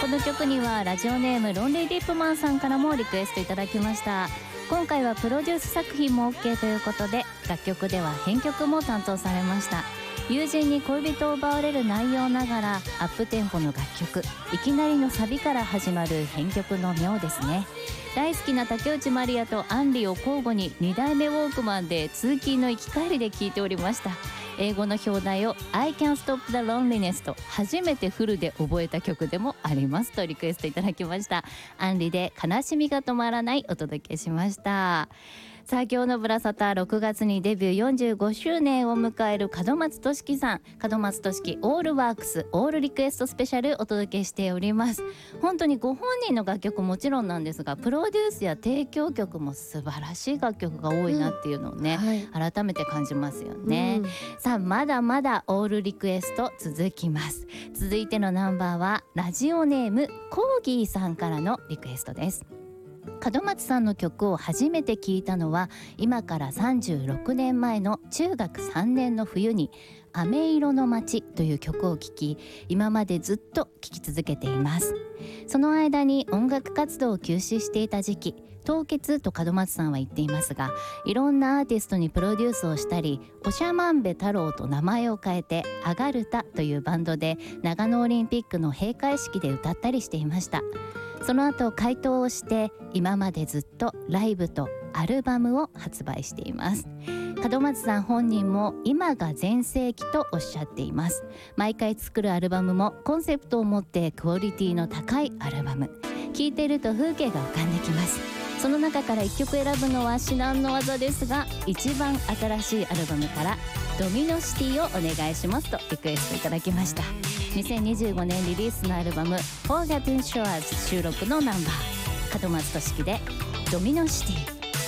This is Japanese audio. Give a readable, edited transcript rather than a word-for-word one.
の曲にはラジオネームロンリーリップマンさんからもリクエストいただきました。今回はプロデュース作品も OK ということで、楽曲では編曲も担当されました。友人に恋人を奪われる内容ながらアップテンポの楽曲、いきなりのサビから始まる編曲の妙ですね。大好きな竹内まりやとアンリを交互に2台目ウォークマンで通勤の行き帰りで聴いておりました。英語の表題を I Can't Stop the Loneliness と初めてフルで覚えた曲でもありますとリクエストいただきました。アンリで悲しみが止まらないお届けしました。さあ今日のブラサタ6月にデビュー45周年を迎える門松俊樹さん、門松俊樹オールワークスオールリクエストスペシャルお届けしております。本当にご本人の楽曲もちろんなんですが、プロデュースや提供曲も素晴らしい楽曲が多いなっていうのをね、改めて感じますよね。さあまだまだオールリクエスト続きます。続いてのナンバーはラジオネームコーギーさんからのリクエストです。門松さんの曲を初めて聴いたのは今から36年前の中学3年の冬に飴色の街という曲を聴き、今までずっと聴き続けています。その間に音楽活動を休止していた時期、凍結と門松さんは言っていますが、いろんなアーティストにプロデュースをしたり、おしゃまんべ太郎と名前を変えてアガルタというバンドで長野オリンピックの閉会式で歌ったりしていました。その後回答をして今までずっとライブとアルバムを発売しています。門松さん本人も今が全盛期とおっしゃっています。毎回作るアルバムもコンセプトを持ってクオリティの高いアルバム、聴いていると風景が浮かんできます。その中から1曲選ぶのは至難の技ですが、一番新しいアルバムからドミノシティをお願いしますとリクエストいただきました。2025年リリースのアルバム Forgotten Shores 収録のナンバー、門松俊樹でドミノシティ。